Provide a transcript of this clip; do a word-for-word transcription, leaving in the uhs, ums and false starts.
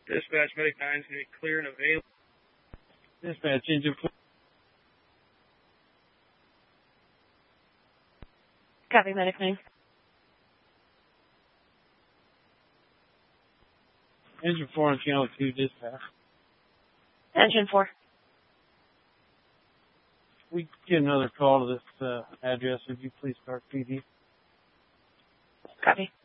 Dispatch, Medic nine is going to be clear and available. Dispatch, engine four. Copy, Medic nine. Engine four on channel two, dispatch. Engine four. We get another call to this uh, address. Would you please start P D? Copy.